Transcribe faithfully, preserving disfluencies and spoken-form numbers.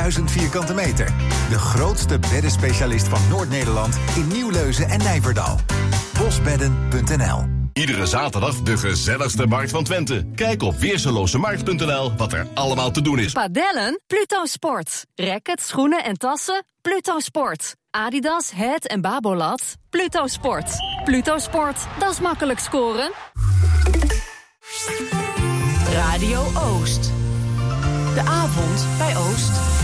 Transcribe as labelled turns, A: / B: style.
A: duizend vierkante meter. De grootste beddenspecialist van Noord-Nederland in Nieuwleuzen en Nijverdal. bosbedden punt n l.
B: Iedere zaterdag de gezelligste markt van Twente. Kijk op weerselozemarkt punt n l wat er allemaal te doen is.
C: Padellen? Pluto Sport. Rackets, schoenen en tassen? Pluto Sport. Adidas, Het en Babolat? Pluto Sport. Pluto Sport, dat is makkelijk scoren. Radio Oost. De avond bij Oost.